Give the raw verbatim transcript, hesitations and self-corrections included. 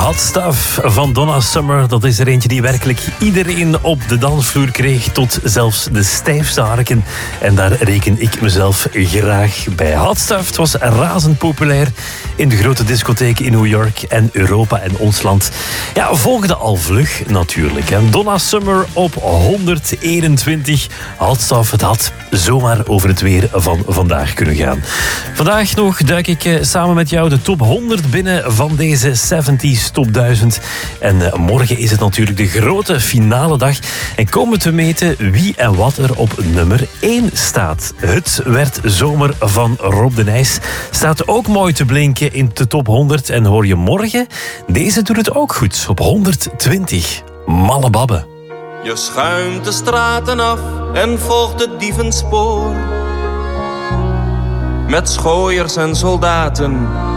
Hot Stuff van Donna Summer, dat is er eentje die werkelijk iedereen op de dansvloer kreeg, tot zelfs de stijfste harken. En daar reken ik mezelf graag bij. Hot Stuff, het was razend populair in de grote discotheken in New York en Europa en ons land. Ja, volgde al vlug natuurlijk. Hè. Donna Summer op honderdeenentwintig. Hot Stuff, het had zomaar over het weer van vandaag kunnen gaan. Vandaag nog duik ik samen met jou de top honderd binnen van deze zeventig Top duizend. En uh, morgen is het natuurlijk de grote finale dag. En komen we te meten wie en wat er op nummer één staat. Het werd zomer van Rob de Nijs. Staat ook mooi te blinken in de top honderd. En hoor je morgen, deze doet het ook goed. Op honderdtwintig. Malle Babbe. Je schuimt de straten af en volgt het dievenspoor. Met schooiers en soldaten